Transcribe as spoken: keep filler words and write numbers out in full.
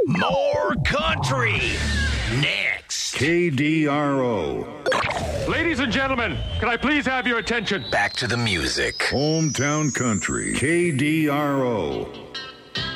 More country. Next. K D R O. Ladies and gentlemen, can I please have your attention? Back to the music. Hometown Country. K D R O.